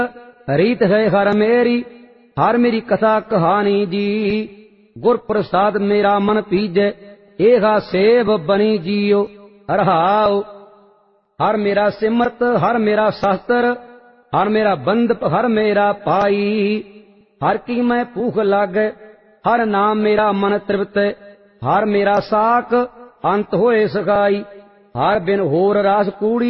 ਰੀਤ ਹੈ ਹਰ ਮੇਰੀ ਕਥਾ ਕਹਾਣੀ ਜੀ। ਗੁਰ ਪ੍ਰਸਾਦ ਮੇਰਾ ਮਨ ਪੀਜੈ ਏਹਾ ਸੇਵ ਬਣੀ ਜੀਓ। ਰਹਾਉ ਹਰ ਮੇਰਾ ਸਿਮਰਤ ਹਰ ਮੇਰਾ ਸ਼ਾਸਤਰ ਹਰ ਮੇਰਾ ਬੰਦਪ ਹਰ ਮੇਰਾ ਪਾਈ। ਹਰ ਕੀ ਮੈਂ ਭੂਖ ਲਾਗੈ ਹਰ ਨਾਮ ਮੇਰਾ ਮਨ ਤ੍ਰਿਪਤੈ। ਹਰ ਮੇਰਾ ਸਾਕ ਅੰਤ ਹੋਏ ਸਖਾਈ। ਹਰ ਬਿਨ ਹੋਰ ਰਾਸ ਕੂੜੀ